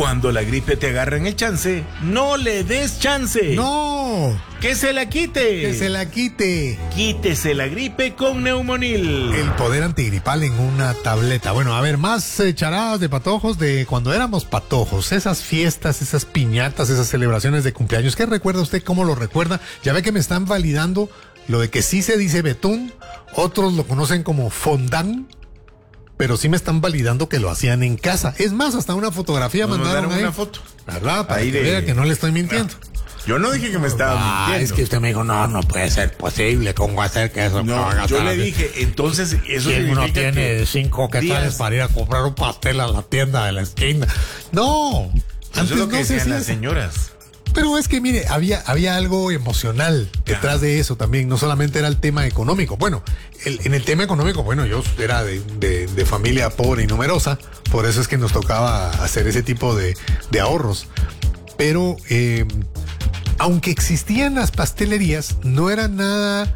Cuando la gripe te agarra en el chance, no le des chance. ¡No! ¡Que se la quite! ¡Que se la quite! Quítese la gripe con Neumonil. El poder antigripal en una tableta. Bueno, a ver, más charadas de patojos de cuando éramos patojos. Esas fiestas, esas piñatas, esas celebraciones de cumpleaños. ¿Qué recuerda usted? ¿Cómo lo recuerda? Ya ve que me están validando lo de que sí se dice betún. Otros lo conocen como fondant. Pero sí me están validando que lo hacían en casa. Es más, hasta una fotografía mandaron ahí. Una foto. ¿Verdad? Para que vea que no le estoy mintiendo. Yo no dije que me estaba mintiendo. Es que usted me dijo, no puede ser posible. ¿Cómo va a ser que eso? No, yo le dije, entonces eso ¿quién significa uno tiene 5 quetzales para ir a comprar un pastel a la tienda de la esquina? No. Eso es lo que decían las señoras. Pero es que, mire, había algo emocional detrás de eso también. No solamente era el tema económico. Bueno, en el tema económico, bueno, yo era de familia pobre y numerosa. Por eso es que nos tocaba hacer ese tipo de ahorros. Pero, aunque existían las pastelerías, no era nada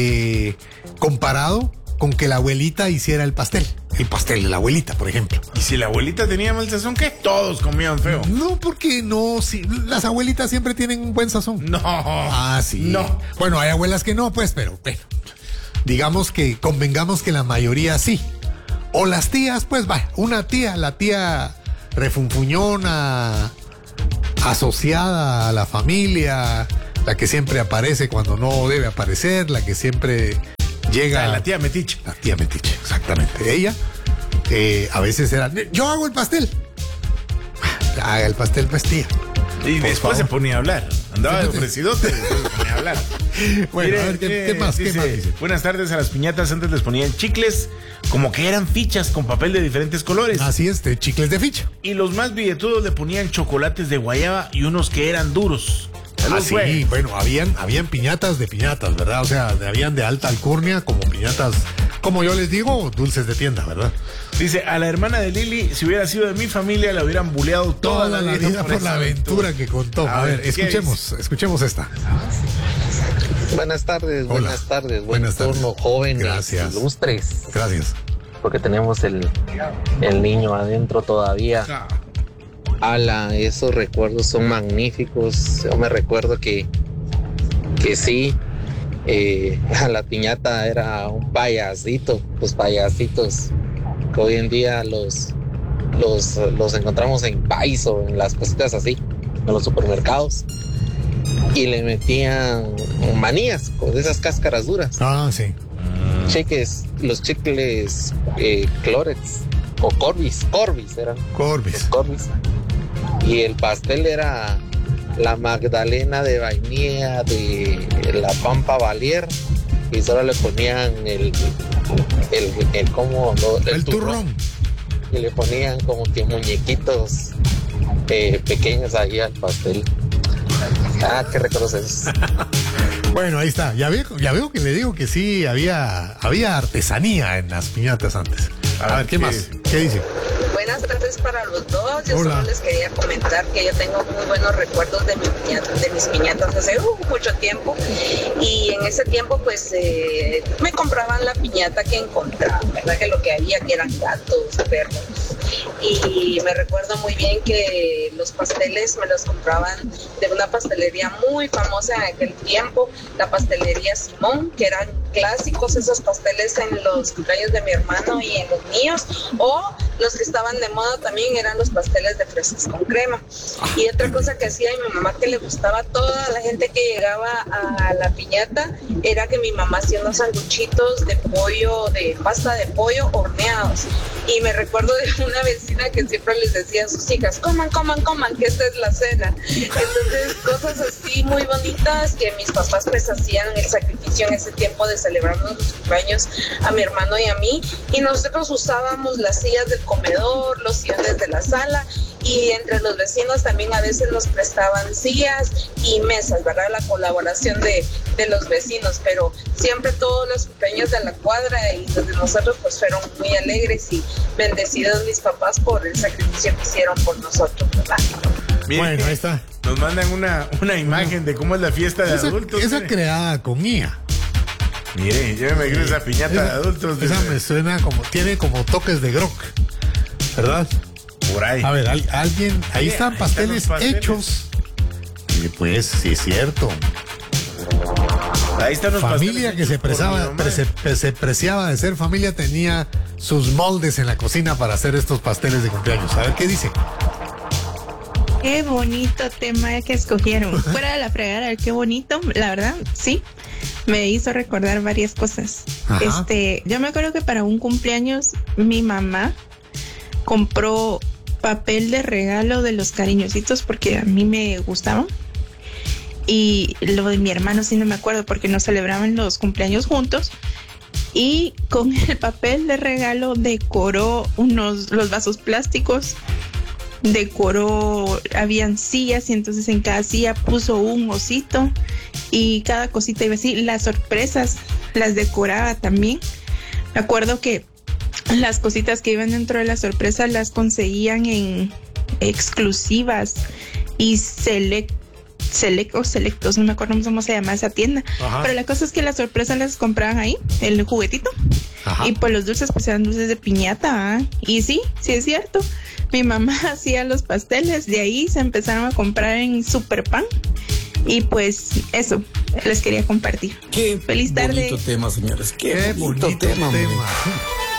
comparado con que la abuelita hiciera el pastel. El pastel de la abuelita, por ejemplo. ¿Y si la abuelita tenía mal sazón, qué? Todos comían feo. No, porque no, sí, las abuelitas siempre tienen un buen sazón. No. Ah, sí. No. Bueno, hay abuelas que no, pues, pero bueno. Digamos que convengamos que la mayoría sí. O las tías, pues, vaya, una tía, la tía refunfuñona, asociada a la familia, la que siempre aparece cuando no debe aparecer, la que siempre llega. La tía Metiche. La tía Metiche, exactamente. Ella, a veces era, yo hago el pastel. Haga el pastel, pues, tía. Y después favor. Se ponía a hablar. Andaba de ofrecidote y después se ponía a hablar. Bueno, mire, a ver, ¿qué más? Dice, ¿qué más dice? Buenas tardes. A las piñatas antes les ponían chicles, como que eran fichas con papel de diferentes colores. Así es, de chicles de ficha. Y los más billetudos le ponían chocolates de guayaba y unos que eran duros. Sí, bueno, habían piñatas de piñatas, ¿verdad? O sea, habían de alta alcurnia, como piñatas, como yo les digo, dulces de tienda, ¿verdad? Dice, a la hermana de Lili, si hubiera sido de mi familia, la hubieran buleado toda la vida por la aventura que contó. A ver, escuchemos esta. Buenas tardes, hola. Buenas tardes. Buenas tardes. Turno, jóvenes, gracias. Ilustres. Gracias. Porque tenemos el niño adentro todavía. Ala, esos recuerdos son magníficos. Yo me recuerdo que sí, la piñata era un payasito. Los payasitos que hoy en día los encontramos en Paiso, en las cositas así, en los supermercados. Y le metían manías de esas cáscaras duras. Ah, sí. Los chicles Clorex o Corbis eran. Corbis. Y el pastel era la magdalena de vainilla de la Pampa Valier y solo le ponían el turrón. Y le ponían como que muñequitos pequeños ahí al pastel. Ah, qué recuerdos. Bueno, ahí está. Ya veo que le digo que sí había artesanía en las piñatas antes. A ver, ¿qué más? ¿Qué dice? Buenas tardes para los dos. Yo Hola. solo les quería comentar que yo tengo muy buenos recuerdos de mis piñatas hace mucho tiempo. Y en ese tiempo, pues, me compraban la piñata que encontraba, ¿verdad? Que lo que había que eran gatos, perros. Y me recuerdo muy bien que los pasteles me los compraban de una pastelería muy famosa en aquel tiempo, la pastelería Simón, que eran clásicos esos pasteles en los cumpleaños de mi hermano y en los míos, o los que estaban de moda también eran los pasteles de fresas con crema. Y otra cosa que hacía mi mamá que le gustaba a toda la gente que llegaba a la piñata era que mi mamá hacía unos sanguchitos de pollo, de pasta de pollo horneados. Y me recuerdo de una vecina que siempre les decía a sus hijas, coman, que esta es la cena. Entonces, cosas así muy bonitas que mis papás pues hacían el sacrificio en ese tiempo de celebrarnos los cumpleaños a mi hermano y a mí. Y nosotros usábamos las sillas del comedor, los sillones de la sala, y entre los vecinos también a veces nos prestaban sillas y mesas, ¿verdad? La colaboración de los vecinos, pero siempre todos los cumpleaños de la cuadra y los de nosotros pues fueron muy alegres y bendecidos mis papás por el sacrificio que hicieron por nosotros, ¿verdad? Miren, bueno, ahí está. Nos mandan una imagen de cómo es la fiesta de adultos. Esa creada con IA. Mire, yo me imagino esa piñata de adultos. Esa me suena tiene como toques de grok, ¿verdad? por ahí. A ver, alguien, ahí están pasteles hechos. Pues sí, es cierto. Ahí están los familia que se preciaba de ser familia tenía sus moldes en la cocina para hacer estos pasteles de cumpleaños. A ver qué dice. Qué bonito tema que escogieron. Fuera de la fregada, qué bonito, la verdad, sí. Me hizo recordar varias cosas. Ajá. Yo me acuerdo que para un cumpleaños mi mamá compró papel de regalo de los cariñositos porque a mí me gustaban. Y lo de mi hermano sí no me acuerdo porque no celebraban los cumpleaños juntos. Y con el papel de regalo decoró los vasos plásticos, decoró, habían sillas y entonces en cada silla puso un osito y cada cosita iba así. Las sorpresas las decoraba también. Me acuerdo que las cositas que iban dentro de la sorpresa las conseguían en exclusivas y selectos, no me acuerdo cómo se llama esa tienda. Ajá. Pero la cosa es que las sorpresas las compraban ahí, el juguetito. Ajá. Y pues los dulces pues eran dulces de piñata, ¿eh? Y sí es cierto, mi mamá hacía los pasteles, de ahí se empezaron a comprar en Superpan. Y pues eso, les quería compartir. Qué feliz tarde. Bonito tema, señores. Qué bonito tema.